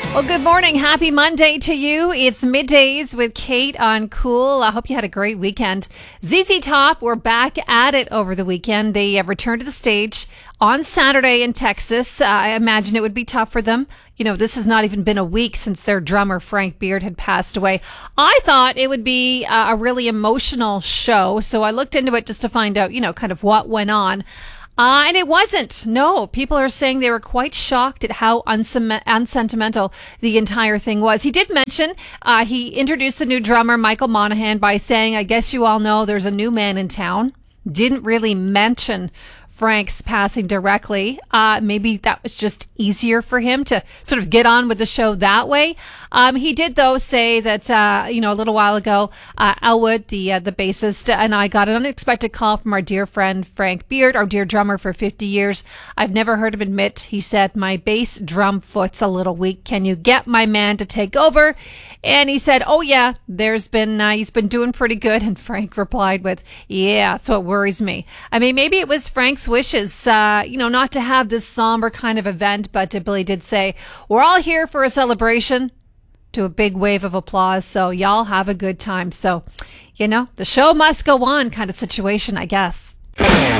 Well, good morning. Happy Monday to you. It's middays with Kate on Cool. I hope you had a great weekend. ZZ Top were back at it over the weekend. They returned to the stage on Saturday in Texas. I imagine it would be tough for them. You know, this has not even been a week since their drummer, Frank Beard, had passed away. I thought it would be a really emotional show, so I looked into it just to find out, kind of what went on. And it wasn't. No, people are saying they were quite shocked at how unsentimental the entire thing was. He did mention, he introduced the new drummer, Michael Monaghan, by saying, I guess you all know there's a new man in town. Didn't really mention Frank's passing directly. Maybe that was just easier for him to sort of get on with the show that way. He did, though, say that, a little while ago, Elwood, the bassist, and I got an unexpected call from our dear friend, Frank Beard, our dear drummer for 50 years. I've never heard him admit, he said, my bass drum foot's a little weak. Can you get my man to take over? And he said, oh, yeah, he's been doing pretty good. And Frank replied with, yeah, that's what worries me. I mean, maybe it was Frank's wishes, not to have this somber kind of event, but Billy did say, we're all here for a celebration, to a big wave of applause. So y'all have a good time. So, the show must go on kind of situation, I guess.